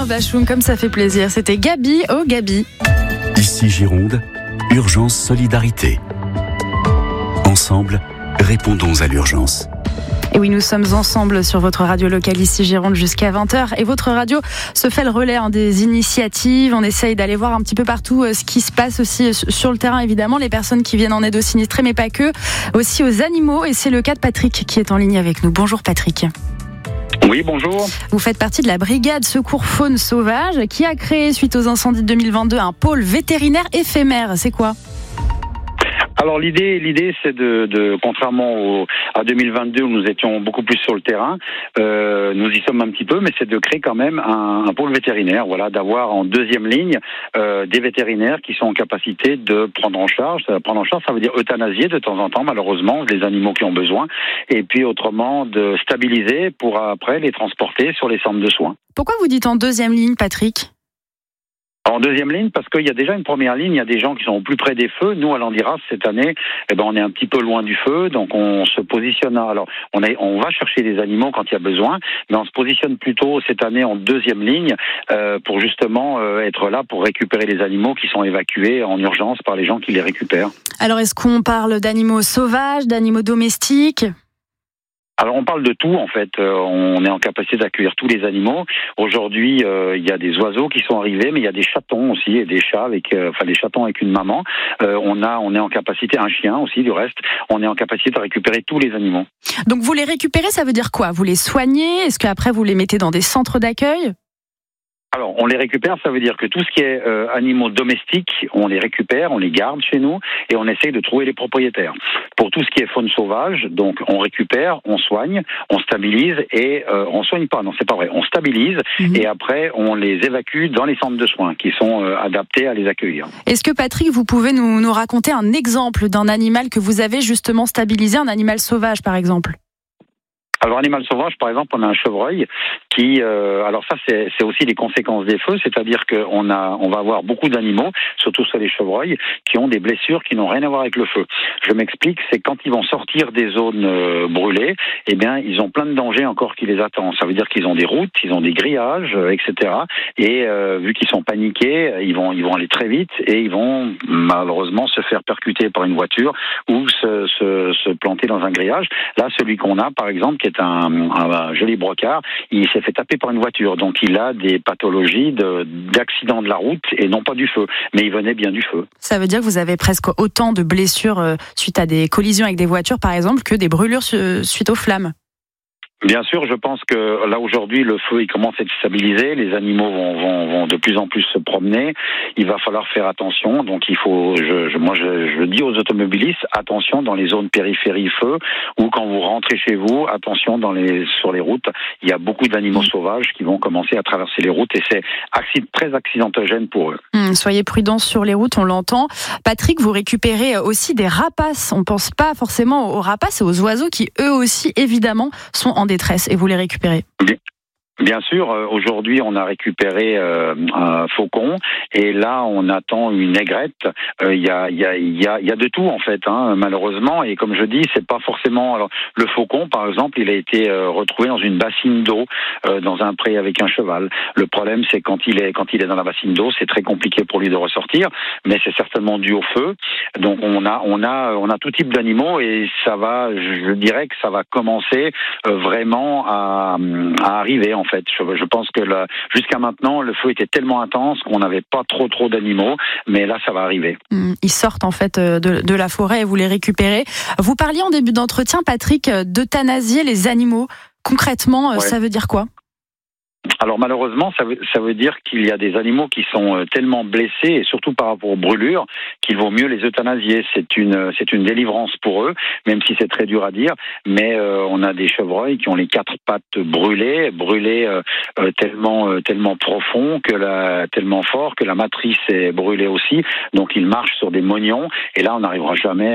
Bachung, comme ça fait plaisir. C'était Gabi, oh Gabi. Ici Gironde, urgence solidarité. Ensemble, répondons à l'urgence. Et oui, nous sommes ensemble sur votre radio locale ici Gironde jusqu'à 20h. Et votre radio se fait le relais des initiatives. On essaye d'aller voir un petit peu partout ce qui se passe aussi sur le terrain, évidemment. Les personnes qui viennent en aide aux sinistrés, mais pas que. Aussi aux animaux. Et c'est le cas de Patrick qui est en ligne avec nous. Bonjour Patrick. Oui, bonjour. Vous faites partie de la brigade Secours Faune Sauvage qui a créé, suite aux incendies de 2022, un pôle vétérinaire éphémère. C'est quoi ? Alors l'idée c'est de contrairement à 2022 où nous étions beaucoup plus sur le terrain, nous y sommes un petit peu, mais c'est de créer quand même un pôle vétérinaire, voilà, d'avoir en deuxième ligne des vétérinaires qui sont en capacité de prendre en charge. Prendre en charge, ça veut dire euthanasier de temps en temps, malheureusement, les animaux qui ont besoin, et puis autrement de stabiliser pour après les transporter sur les centres de soins. Pourquoi vous dites en deuxième ligne, Patrick ? En deuxième ligne, parce qu'il y a déjà une première ligne, il y a des gens qui sont au plus près des feux. Nous, à Landiras, cette année, on est un petit peu loin du feu, donc on se positionne. Alors, on va chercher des animaux quand il y a besoin, mais on se positionne plutôt cette année en deuxième ligne pour justement être là pour récupérer les animaux qui sont évacués en urgence par les gens qui les récupèrent. Alors, est-ce qu'on parle d'animaux sauvages, d'animaux domestiques ? Alors on parle de tout en fait, on est en capacité d'accueillir tous les animaux. Aujourd'hui il y a des oiseaux qui sont arrivés, mais il y a des chatons aussi et des chats les chatons avec une maman. On est en capacité, un chien aussi du reste, on est en capacité de récupérer tous les animaux. Donc vous les récupérez, ça veut dire quoi ? Vous les soignez ? Est-ce qu'après vous les mettez dans des centres d'accueil ? Alors, on les récupère, ça veut dire que tout ce qui est animaux domestiques, on les récupère, on les garde chez nous et on essaye de trouver les propriétaires. Pour tout ce qui est faune sauvage, donc on récupère, on soigne, on stabilise et on soigne pas, non c'est pas vrai, on stabilise et après on les évacue dans les centres de soins qui sont adaptés à les accueillir. Est-ce que Patrick, vous pouvez nous raconter un exemple d'un animal que vous avez justement stabilisé, un animal sauvage par exemple ? Alors, animal sauvage, par exemple, on a un chevreuil qui, alors ça, c'est aussi les conséquences des feux, c'est-à-dire qu'on va avoir beaucoup d'animaux, surtout sur les chevreuils, qui ont des blessures qui n'ont rien à voir avec le feu. Je m'explique, c'est quand ils vont sortir des zones brûlées, eh bien, ils ont plein de dangers encore qui les attendent. Ça veut dire qu'ils ont des routes, ils ont des grillages, etc. Et vu qu'ils sont paniqués, ils vont aller très vite et ils vont malheureusement se faire percuter par une voiture ou se planter dans un grillage. Là, celui qu'on a, par exemple, qui est un joli brocard, il s'est fait taper par une voiture, donc il a des pathologies d'accident de la route et non pas du feu, mais il venait bien du feu. Ça veut dire que vous avez presque autant de blessures suite à des collisions avec des voitures par exemple que des brûlures suite aux flammes. Bien sûr, je pense que là aujourd'hui le feu il commence à être stabilisé, les animaux vont de plus en plus se promener. Il va falloir faire attention, donc il faut, je dis aux automobilistes attention dans les zones périphérie feu ou quand vous rentrez chez vous, attention sur les routes. Il y a beaucoup d'animaux sauvages qui vont commencer à traverser les routes et c'est très accidentogène pour eux. Soyez prudents sur les routes, on l'entend. Patrick, vous récupérez aussi des rapaces. On ne pense pas forcément aux rapaces et aux oiseaux qui eux aussi évidemment sont en détresse et vous les récupérez. Bien sûr, aujourd'hui on a récupéré un faucon et là on attend une aigrette. Il y a de tout en fait, malheureusement. Et comme je dis, c'est pas forcément. Alors le faucon, par exemple, il a été retrouvé dans une bassine d'eau dans un pré avec un cheval. Le problème, c'est quand il est dans la bassine d'eau, c'est très compliqué pour lui de ressortir. Mais c'est certainement dû au feu. Donc on a tout type d'animaux et je dirais que ça va commencer vraiment à arriver en fait. Je pense que jusqu'à maintenant, le feu était tellement intense qu'on n'avait pas trop d'animaux, mais là, ça va arriver. Ils sortent en fait de la forêt et vous les récupérez. Vous parliez en début d'entretien, Patrick, d'euthanasier les animaux. Concrètement, ça veut dire quoi ? Alors malheureusement, ça veut dire qu'il y a des animaux qui sont tellement blessés, et surtout par rapport aux brûlures, qu'il vaut mieux les euthanasier. C'est une délivrance pour eux, même si c'est très dur à dire. Mais on a des chevreuils qui ont les 4 pattes brûlées tellement profond tellement fort que la matrice est brûlée aussi. Donc ils marchent sur des mognons, et là on n'arrivera jamais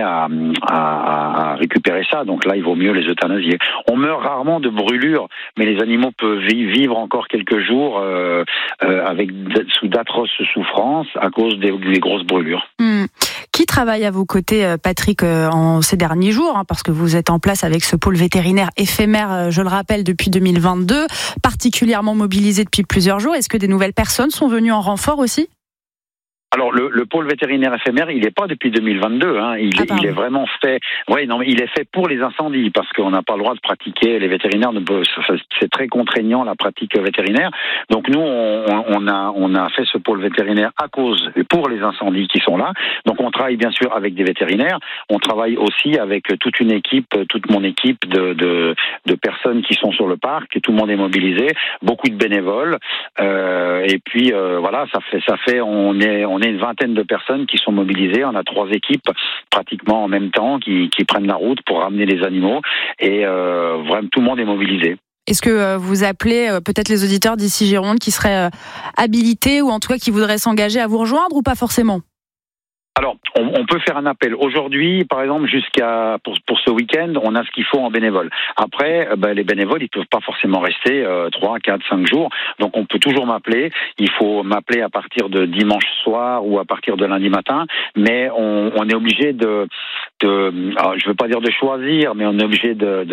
à récupérer ça. Donc là, il vaut mieux les euthanasier. On meurt rarement de brûlures, mais les animaux peuvent vivre encore quelques jours sous d'atroces souffrances à cause des grosses brûlures. Qui travaille à vos côtés, Patrick, en ces derniers jours, parce que vous êtes en place avec ce pôle vétérinaire éphémère, je le rappelle, depuis 2022, particulièrement mobilisé depuis plusieurs jours. Est-ce que des nouvelles personnes sont venues en renfort aussi ? Alors le pôle vétérinaire éphémère, il n'est pas depuis 2022. Il est vraiment fait. Oui, non, mais il est fait pour les incendies parce qu'on n'a pas le droit de pratiquer. Les vétérinaires c'est très contraignant la pratique vétérinaire. Donc nous, on a fait ce pôle vétérinaire pour les incendies qui sont là. Donc on travaille bien sûr avec des vétérinaires. On travaille aussi avec toute mon équipe de personnes qui sont sur le parc. Tout le monde est mobilisé. Beaucoup de bénévoles. Et puis voilà, ça fait on est une vingtaine de personnes qui sont mobilisées. On a 3 équipes pratiquement en même temps qui prennent la route pour ramener les animaux et vraiment tout le monde est mobilisé. Est-ce que vous appelez peut-être les auditeurs d'ici Gironde qui seraient habilités ou en tout cas qui voudraient s'engager à vous rejoindre ou pas forcément ? Alors, on peut faire un appel. Aujourd'hui, par exemple, pour ce week-end, on a ce qu'il faut en bénévoles. Après, les bénévoles, ils peuvent pas forcément rester 3, 4, 5 jours. Donc, on peut toujours m'appeler. Il faut m'appeler à partir de dimanche soir ou à partir de lundi matin. Mais on est obligé alors, je veux pas dire de choisir, mais on est obligé de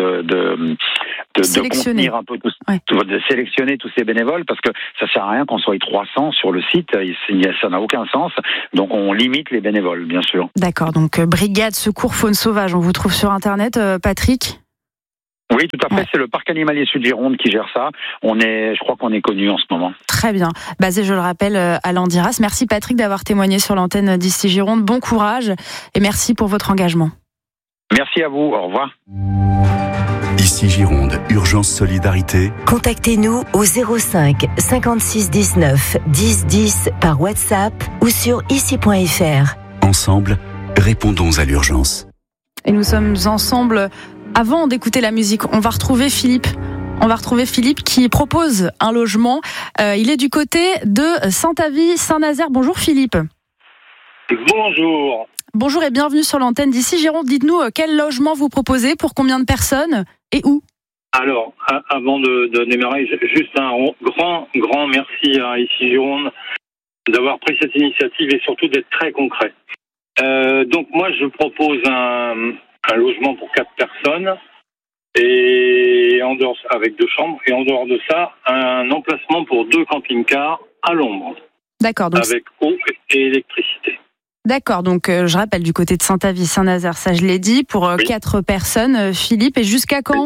contenir un peu de sélectionner tous ces bénévoles parce que ça sert à rien qu'on soit 300 sur le site. Ça n'a aucun sens. Donc, on limite les bénévoles, bien sûr. D'accord, donc Brigade Secours Faune Sauvage, on vous trouve sur Internet, Patrick ? Oui, tout à fait, c'est le Parc Animalier Sud-Gironde qui gère ça. Je crois qu'on est connu en ce moment. Très bien, basé, je le rappelle, à Landiras. Merci Patrick d'avoir témoigné sur l'antenne d'ici Gironde. Bon courage et merci pour votre engagement. Merci à vous, au revoir. Ici Gironde, Urgence Solidarité. Contactez-nous au 05 56 19 10 10 par WhatsApp ou sur ici.fr. Ensemble, répondons à l'urgence. Et nous sommes ensemble. Avant d'écouter la musique, on va retrouver Philippe. Qui propose un logement. Il est du côté de Saint-Avy-Saint-Nazaire. Bonjour Philippe. Bonjour. Bonjour et bienvenue sur l'antenne d'ici Gironde. Dites-nous quel logement vous proposez, pour combien de personnes et où ? Alors, avant de démarrer, juste un grand merci à ici Gironde d'avoir pris cette initiative et surtout d'être très concret. Donc moi, je propose un logement pour 4 personnes et en dehors avec 2 chambres et en dehors de ça, un emplacement pour 2 camping-cars à l'ombre. D'accord. Donc avec eau et électricité. D'accord, donc je rappelle du côté de Saint-Avy-Saint-Nazaire, ça je l'ai dit, pour 4 personnes. Philippe, et jusqu'à quand ?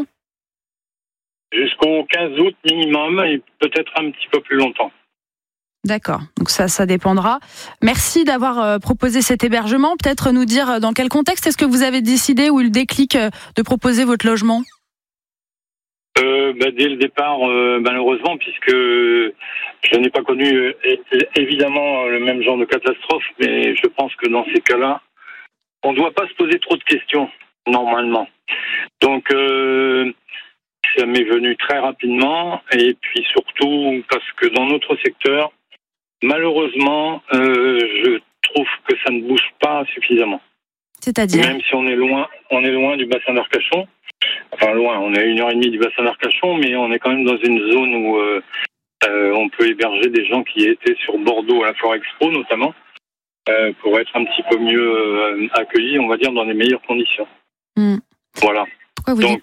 Jusqu'au 15 août minimum et peut-être un petit peu plus longtemps. D'accord, donc ça dépendra. Merci d'avoir proposé cet hébergement. Peut-être nous dire dans quel contexte est-ce que vous avez décidé ou eu le déclic de proposer votre logement ? Dès le départ, malheureusement, puisque je n'ai pas connu évidemment le même genre de catastrophe, mais je pense que dans ces cas-là, on ne doit pas se poser trop de questions, normalement. Donc, ça m'est venu très rapidement, et puis surtout parce que dans notre secteur, malheureusement, je trouve que ça ne bouge pas suffisamment. C'est-à-dire ? Même si on est loin du bassin d'Arcachon. Enfin, loin, on est à 1h30 du bassin d'Arcachon, mais on est quand même dans une zone où on peut héberger des gens qui étaient sur Bordeaux à la Foire Expo, notamment, pour être un petit peu mieux accueillis, on va dire, dans les meilleures conditions. Voilà. Pourquoi vous Donc,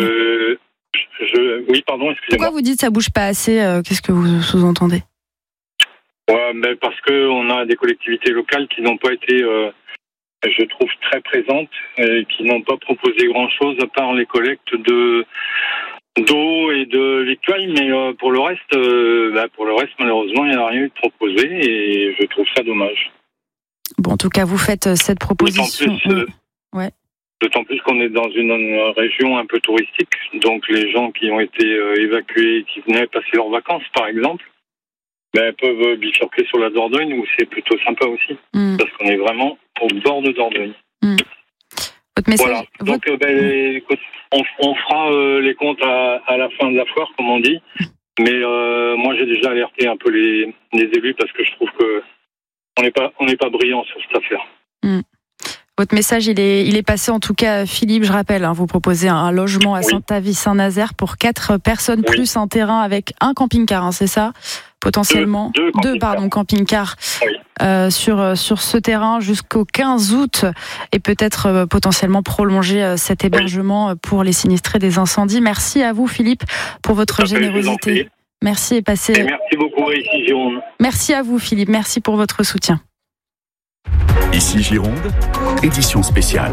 oui, pardon, excusez-moi. Pourquoi vous dites ça bouge pas assez ? Qu'est-ce que vous sous-entendez ? Parce qu'on a des collectivités locales qui n'ont pas été... je trouve très présentes et qui n'ont pas proposé grand-chose à part les collectes d'eau et de victuailles, mais pour le reste, malheureusement, il n'y a rien eu de proposé et je trouve ça dommage. Bon, en tout cas, vous faites cette proposition. D'autant plus qu'on est dans une région un peu touristique, donc les gens qui ont été évacués, qui venaient passer leurs vacances, par exemple, peuvent bifurquer sur la Dordogne, où c'est plutôt sympa aussi, parce qu'on est vraiment au bord de Dordogne. Votre message, voilà. Donc, écoute, on fera les comptes à la fin de la foire, comme on dit. Mais moi, j'ai déjà alerté un peu les élus parce que je trouve que on n'est pas brillant sur cette affaire. Votre message, il est passé en tout cas, Philippe, je rappelle, vous proposez un logement à Saint-Avy-Saint-Nazaire pour 4 personnes plus un terrain avec un camping-car, c'est ça ? potentiellement deux camping-cars sur ce terrain jusqu'au 15 août et peut-être potentiellement prolonger cet hébergement pour les sinistrés des incendies. Merci à vous Philippe pour votre générosité. Merci et passez. Et merci beaucoup ici Gironde. Merci à vous Philippe, merci pour votre soutien. Ici Gironde, édition spéciale.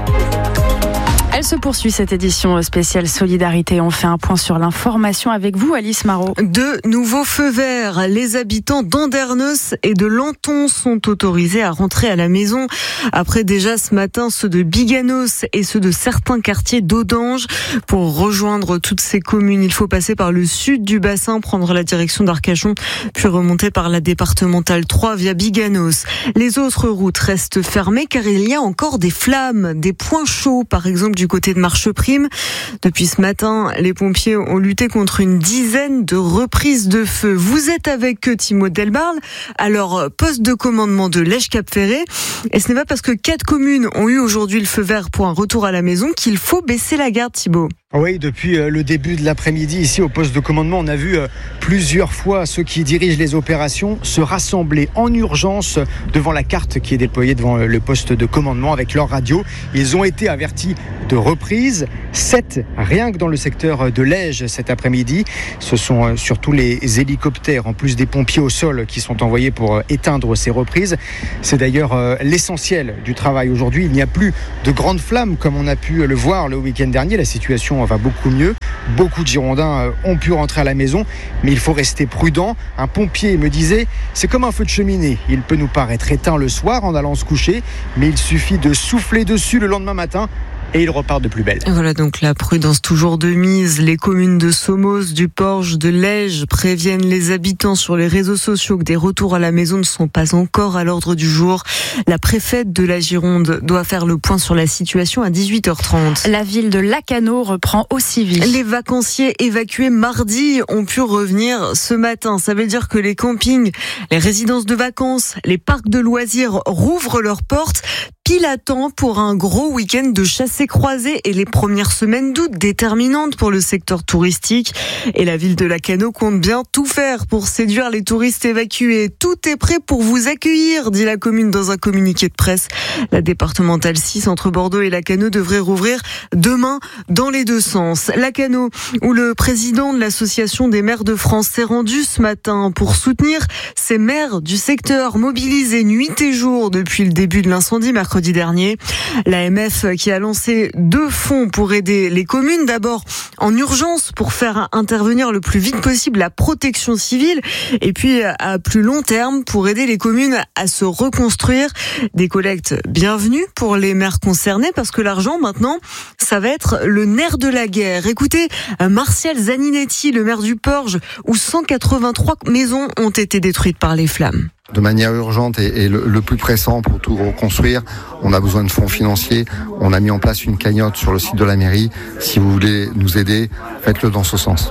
Elle se poursuit cette édition spéciale Solidarité. On fait un point sur l'information avec vous, Alice Marot. 2 nouveaux feux verts. Les habitants d'Andernos et de Lanton sont autorisés à rentrer à la maison. Après déjà ce matin, ceux de Biganos et ceux de certains quartiers d'Audange. Pour rejoindre toutes ces communes, il faut passer par le sud du bassin, prendre la direction d'Arcachon, puis remonter par la départementale 3 via Biganos. Les autres routes restent fermées car il y a encore des flammes, des points chauds, par exemple du côté de Marcheprime. Depuis ce matin, les pompiers ont lutté contre une dizaine de reprises de feu. Vous êtes avec eux, Thibaut Delbarle, à leur poste de commandement de Lège-Cap-Ferré. Et ce n'est pas parce que 4 communes ont eu aujourd'hui le feu vert pour un retour à la maison qu'il faut baisser la garde, Thibaut. Oui, depuis le début de l'après-midi, ici au poste de commandement, on a vu plusieurs fois ceux qui dirigent les opérations se rassembler en urgence devant la carte qui est déployée devant le poste de commandement avec leur radio. Ils ont été avertis de reprises, 7 rien que dans le secteur de Lège cet après-midi. Ce sont surtout les hélicoptères, en plus des pompiers au sol, qui sont envoyés pour éteindre ces reprises. C'est d'ailleurs l'essentiel du travail aujourd'hui. Il n'y a plus de grandes flammes comme on a pu le voir le week-end dernier. La situation va beaucoup mieux. Beaucoup de Girondins ont pu rentrer à la maison, mais il faut rester prudent. Un pompier me disait, c'est comme un feu de cheminée. Il peut nous paraître éteint le soir en allant se coucher, mais il suffit de souffler dessus le lendemain matin et il repart de plus belle. Voilà donc la prudence toujours de mise. Les communes de Somos, du Porge, de Lège préviennent les habitants sur les réseaux sociaux que des retours à la maison ne sont pas encore à l'ordre du jour. La préfète de la Gironde doit faire le point sur la situation à 18h30. La ville de Lacanau reprend aussi vie. Les vacanciers évacués mardi ont pu revenir ce matin. Ça veut dire que les campings, les résidences de vacances, les parcs de loisirs rouvrent leurs portes pile à temps pour un gros week-end de chassés-croisés et les premières semaines d'août déterminantes pour le secteur touristique. Et la ville de Lacanau compte bien tout faire pour séduire les touristes évacués. Tout est prêt pour vous accueillir, dit la commune dans un communiqué de presse. La départementale 6 entre Bordeaux et Lacanau devrait rouvrir demain dans les deux sens. Lacanau, où le président de l'association des maires de France s'est rendu ce matin pour soutenir ces maires du secteur mobilisés nuit et jour depuis le début de l'incendie mercredi dernier. L'AMF qui a lancé 2 fonds pour aider les communes, d'abord en urgence pour faire intervenir le plus vite possible la protection civile et puis à plus long terme pour aider les communes à se reconstruire. Des collectes bienvenues pour les maires concernés parce que l'argent maintenant, ça va être le nerf de la guerre. Écoutez, Martial Zaninetti, le maire du Porge, où 183 maisons ont été détruites par les flammes. De manière urgente et le plus pressant pour tout reconstruire, on a besoin de fonds financiers. On a mis en place une cagnotte sur le site de la mairie. Si vous voulez nous aider, faites-le dans ce sens.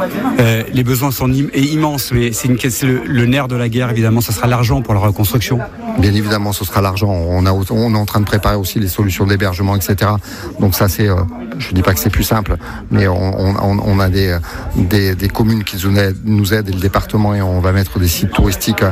Les besoins sont immenses, mais c'est le nerf de la guerre, évidemment. Ça sera l'argent pour la reconstruction. Bien évidemment, ce sera l'argent. On est en train de préparer aussi les solutions d'hébergement, etc. Donc ça, c'est, je dis pas que c'est plus simple, mais on a des communes qui nous aident et le département, et on va mettre des sites touristiques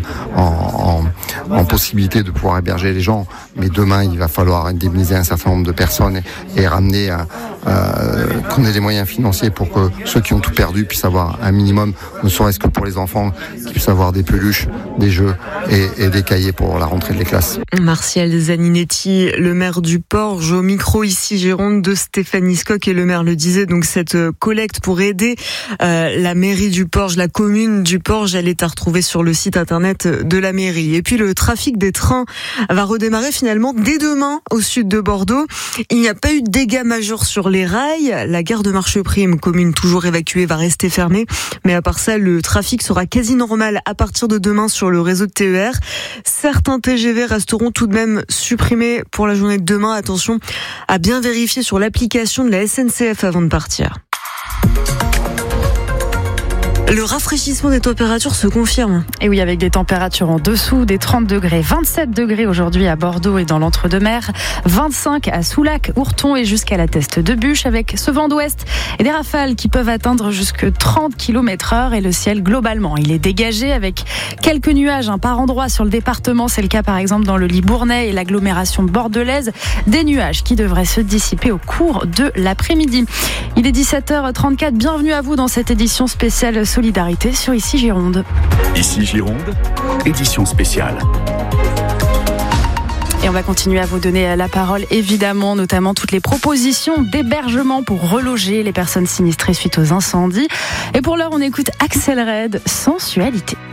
en possibilité de pouvoir héberger les gens. Mais demain, il va falloir indemniser un certain nombre de personnes et ramener qu'on ait des moyens financiers pour que ceux qui ont tout perdu puissent avoir un minimum, ne serait-ce que pour les enfants, qui puissent avoir des peluches, des jeux et des cahiers pour la rentrée des classes. Martial Zaninetti, le maire du Porge, au micro ici Gironde de Stéphanie Scocq, et le maire le disait, donc cette collecte pour aider la mairie du Porge, la commune du Porge, elle est à retrouver sur le site internet de la mairie. Et puis le trafic des trains va redémarrer finalement dès demain au sud de Bordeaux. Il n'y a pas eu de dégâts majeurs sur les rails. La gare de Marcheprime, commune toujours évacuée, va rester fermée. Mais à part ça, le trafic sera quasi normal à partir de demain sur le réseau de TER. Certains TGV resteront tout de même supprimés pour la journée de demain. Attention à bien vérifier sur l'application de la SNCF avant de partir. Le rafraîchissement des températures se confirme. Et oui, avec des températures en dessous des 30 degrés. 27 degrés aujourd'hui à Bordeaux et dans l'Entre-deux-Mers. 25 à Soulac, Ourton et jusqu'à la Teste de Bûche avec ce vent d'ouest et des rafales qui peuvent atteindre jusque 30 km/h. Et le ciel, globalement, il est dégagé avec quelques nuages par endroit sur le département. C'est le cas par exemple dans le Libournais et l'agglomération bordelaise. Des nuages qui devraient se dissiper au cours de l'après-midi. Il est 17h34. Bienvenue à vous dans cette édition spéciale Solidarité sur Ici Gironde. Ici Gironde, édition spéciale. Et on va continuer à vous donner la parole, évidemment, notamment toutes les propositions d'hébergement pour reloger les personnes sinistrées suite aux incendies. Et pour l'heure, on écoute Axel Red, Sensualité.